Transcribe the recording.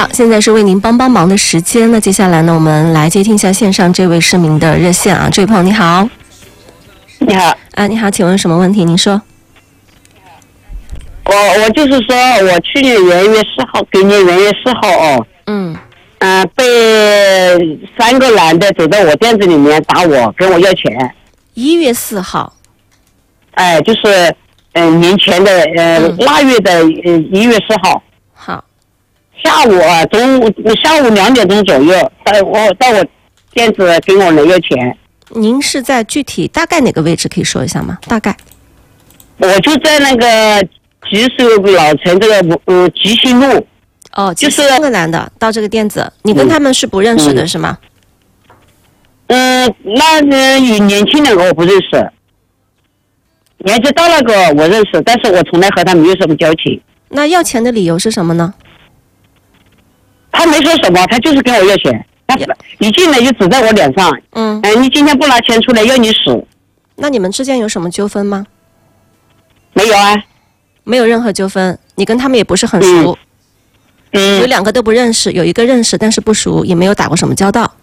好，现在是为您帮忙的时间。那接下来呢，我们来接听一下线上这位市民的热线啊。这位朋友你好。 你好。 你好，请问什么问题？您说。 我就是说我去年元月4号，给年元月4号哦。被3个男的走到我店子里面打我，跟我要钱。 1月4号。 就是年前的腊月的1月4号。 好。 下午2点钟左右，到我店子跟我人要钱。 您是在具体大概哪个位置可以说一下吗？大概。 我就在那个吉首老城这个吉星路。 就是3个男的到这个店子，你跟他们是不认识的是吗？ 那与年轻人我不认识，年纪大那个我认识，但是我从来和他没有什么交情。 那要钱的理由是什么呢？ 他没说什么，他就是跟我要钱，他一进来就指在我脸上。你今天不拿钱出来要你死。 那你们之间有什么纠纷吗？ 没有啊。 没有任何纠纷，你跟他们也不是很熟。有2个都不认识，有1个认识但是不熟，也没有打过什么交道。